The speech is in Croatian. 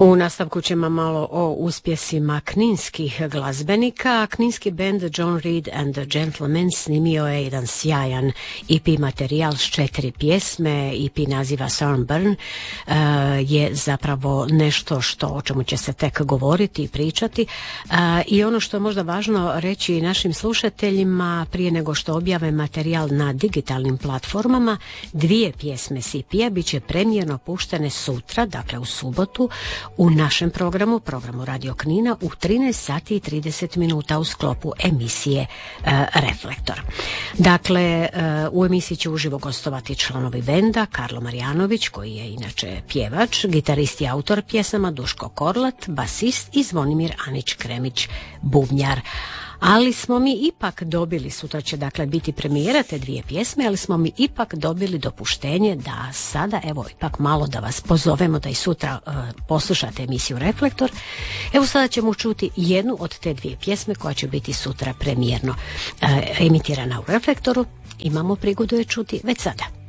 U nastavku ćemo malo o uspjesima kninskih glazbenika. Kninski band John Reed and the Gentlemen snimio je jedan sjajan EP materijal s 4 pjesme. EP naziva Sunburn je zapravo nešto o čemu će se tek govoriti i pričati. I ono što je možda važno reći našim slušateljima prije nego što objave materijal na digitalnim platformama, 2 pjesme s EP-a bit će premijerno puštene sutra, dakle u subotu, u našem programu Radio Knina u 13 sati i 30 minuta u sklopu emisije Reflektor. Dakle, u emisiji će uživo gostovati članovi benda Karlo Marjanović, koji je inače pjevač, gitarist i autor pjesama, Duško Korlat, basist i Zvonimir Anić-Kremić, bubnjar. Ali smo mi ipak dobili, sutra će dakle biti premijera te 2 pjesme, ali smo mi ipak dobili dopuštenje da sada, evo ipak malo da vas pozovemo da i sutra poslušate emisiju Reflektor. Evo sada ćemo čuti jednu od te 2 pjesme koja će biti sutra premijerno emitirana u Reflektoru. Imamo prigodu je čuti već sada.